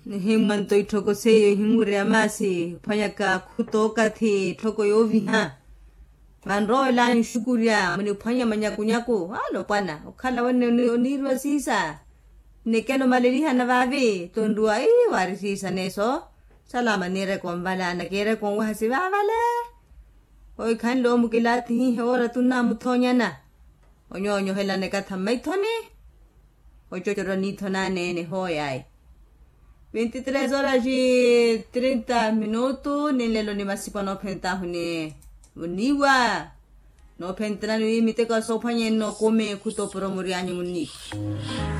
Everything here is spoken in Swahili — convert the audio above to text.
hingman toi thoko se hingure amasi phanyaka khutoka thi thoko yovi ha manro la shukuria mani phanya manyakunyaku halo pana ukhala wene onirwa sisa nekeno maleli hana vavi tondua wari sisa neso salama nere kombala na kere kon wahasi vavale oi khan lo mukila thi ora tunna muthonya na onyo hela ne ka thammai thoni ochochoro ni thona ne hoyai 23 horas y 30 minutos nilelo ni masipa no penta hune uniwa no pentra ni mite ka sopanye no come kuto promuriani munni